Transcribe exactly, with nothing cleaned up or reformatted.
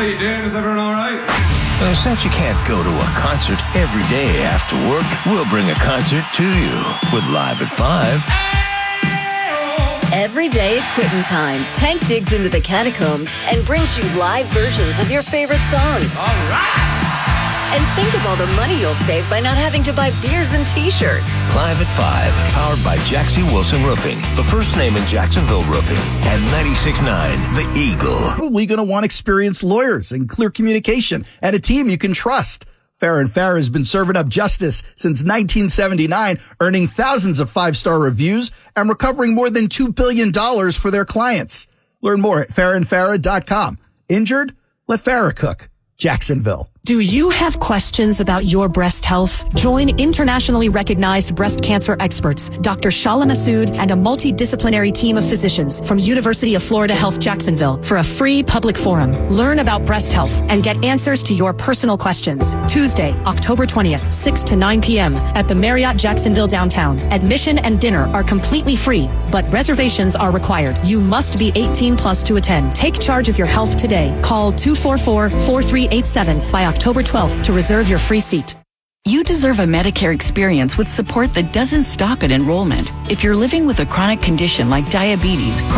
How you doing? Is everyone all right? Uh, since you can't go to a concert every day after work, we'll bring a concert to you with Live at five. Every day at Quittin' Time, Tank digs into the catacombs and brings you live versions of your favorite songs. All right! And think of all the money you'll save by not having to buy beers and T-shirts. Live at five, powered by Jaxie Wilson Roofing, the first name in Jacksonville Roofing, and ninety-six point nine The Eagle. Probably going to want experienced lawyers and clear communication and a team you can trust. Farah and Farah has been serving up justice since nineteen seventy-nine, earning thousands of five-star reviews and recovering more than two billion dollars for their clients. Learn more at farah and farah dot com. Injured? Let Farah cook. Jacksonville. Do you have questions about your breast health? Join internationally recognized breast cancer experts, Doctor Shala Massoud and a multidisciplinary team of physicians from University of Florida Health Jacksonville for a free public forum. Learn about breast health and get answers to your personal questions. Tuesday, October twentieth, six to nine p.m. at the Marriott Jacksonville downtown. Admission and dinner are completely free, but reservations are required. You must be eighteen plus to attend. Take charge of your health today. Call two four four, four three eight seven by October twelfth to reserve your free seat. You deserve a Medicare experience with support that doesn't stop at enrollment. If you're living with a chronic condition like diabetes,